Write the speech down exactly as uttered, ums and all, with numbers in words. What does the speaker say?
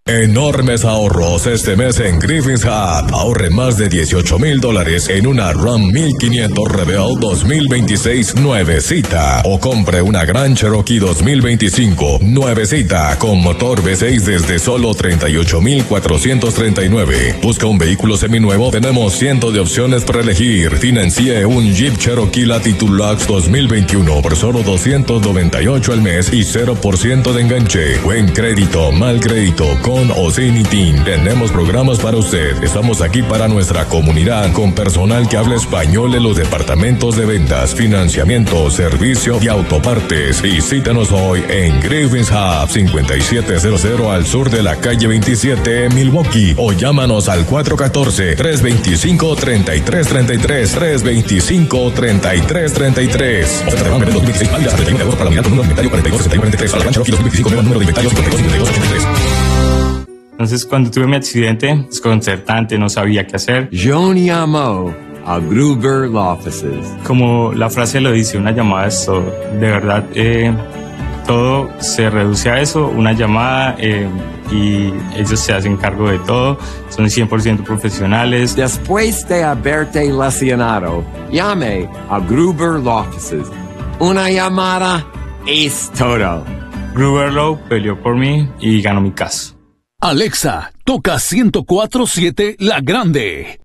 Enormes ahorros este mes en Griffin's Hub. Ahorre más de dieciocho mil dólares en una Ram mil quinientos Rebel dos mil veintiséis nuevecita. O compre una Grand Cherokee dos mil veinticinco nuevecita con motor V seis desde solo treinta y ocho mil cuatrocientos treinta y nueve. Busca un vehículo seminuevo, tenemos cientos de opciones para elegir. Financie un Jeep Cherokee Latitude Lux dos mil veintiuno por solo doscientos noventa y ocho al mes y cero por ciento de enganche. Buen crédito, mal crédito, con o sin I T I N. Tenemos programas para usted. Estamos aquí para nuestra comunidad con personal que habla español en los departamentos de ventas, financiamiento, servicio y autopartes. Visítanos hoy en Griffin's Hub cincuenta y siete cero cero al sur de la calle veintisiete en Milwaukee o llámanos al cuatro uno cuatro, tres dos cinco, tres tres tres tres, tres dos cinco, tres tres tres tres. Oferta de Ram dos mil veintiséis válida hasta treinta y uno de agosto para la unidad con número de inventario cuarenta y dos sesenta y uno cuarenta y tres. Para la Gran Cherokee dos mil veinticinco nuevo número de inventario cincuenta y dos cincuenta y dos ochenta y tres. Entonces, cuando tuve mi accidente, desconcertante, no sabía qué hacer. John llamó a Gruber Law Offices. Como la frase lo dice, una llamada es todo. De verdad, eh, todo se reduce a eso, una llamada, eh, y ellos se hacen cargo de todo, son cien por ciento profesionales. Después de haberte lesionado, llame a Gruber Law Offices. Una llamada es todo. Gruber Law peleó por mí y ganó mi caso. Alexa, toca ciento cuatro punto siete La Grande.